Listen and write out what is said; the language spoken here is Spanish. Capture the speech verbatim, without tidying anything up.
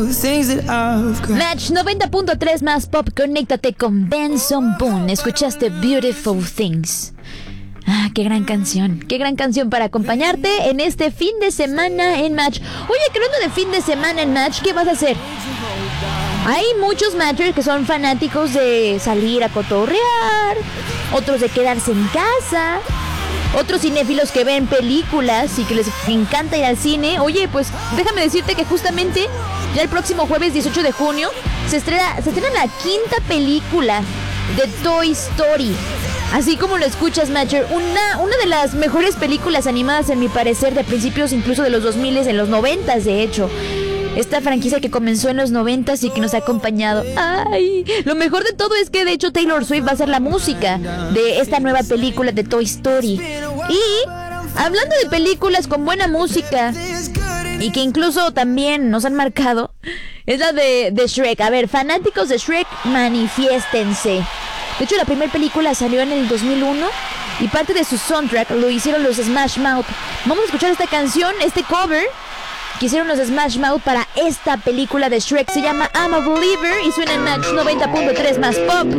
Match noventa punto tres más pop, conéctate con Benson Boone. Escuchaste Beautiful Things. Ah, qué gran canción, qué gran canción para acompañarte en este fin de semana en Match. Oye, que hablando de fin de semana en Match, ¿qué vas a hacer? Hay muchos matchers que son fanáticos de salir a cotorrear, otros de quedarse en casa, otros cinéfilos que ven películas y que les encanta ir al cine. Oye, pues déjame decirte que justamente ya el próximo jueves dieciocho de junio se estrena, se estrena la quinta película de Toy Story. Así como lo escuchas, Matcher, una, una de las mejores películas animadas, en mi parecer, de principios incluso de los dos mil, en los noventa, de hecho. Esta franquicia que comenzó en los noventas y que nos ha acompañado. ¡Ay! Lo mejor de todo es que de hecho Taylor Swift va a ser la música de esta nueva película de Toy Story. Y hablando de películas con buena música y que incluso también nos han marcado, es la de, de Shrek. A ver, fanáticos de Shrek, manifiéstense. De hecho, la primera película salió en el dos mil uno y parte de su soundtrack lo hicieron los Smash Mouth. Vamos a escuchar esta canción, este cover que hicieron los Smash Mouth para esta película de Shrek. Se llama I'm a Believer y suena en Match noventa punto tres más pop.